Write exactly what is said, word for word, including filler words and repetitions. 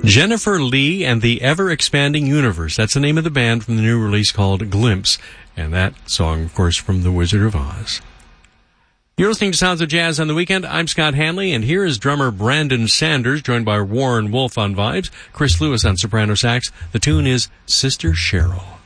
Jennifer Lee and the Ever-Expanding Universe. That's the name of the band from the new release called Glimpse. And that song, of course, from The Wizard of Oz. You're listening to Sounds of Jazz on the Weekend. I'm Scott Hanley, and here is drummer Brandon Sanders, joined by Warren Wolf on vibes, Chris Lewis on soprano sax. The tune is Sister Cheryl.